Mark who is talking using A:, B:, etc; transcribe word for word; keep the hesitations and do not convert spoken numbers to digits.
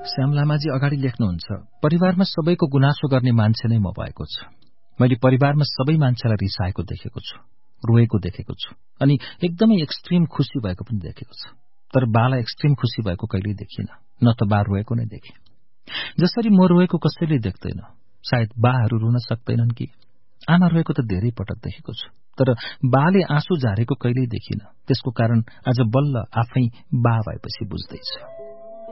A: श्याम लामाजी अगाडि लेख्नुहुन्छ, परिवारमा सबैको गुनासो गर्ने मान्छे नै म भएको छु। मैले परिवारमा सबै मान्छेलाई रिसाएको देखेको छु, रोएको देखेको छु, अनि एकदमै एक्सट्रिम खुसी भएको पनि देखेको छु। तर बालाई एक्सट्रिम खुसी भएको कहिल्यै देखिन, न त बा रोएको नै देखे। जसरी म रोएको कसैले देख्दैन, सायद बाहरू रुन सक्दैनन् कि। आमा रोएको त धेरै पटक देखेको छु, तर बाले आँसु झारेको कहिल्यै देखिन। त्यसको कारण आज बल्ल आफै बा भएपछि बुझ्दैछु।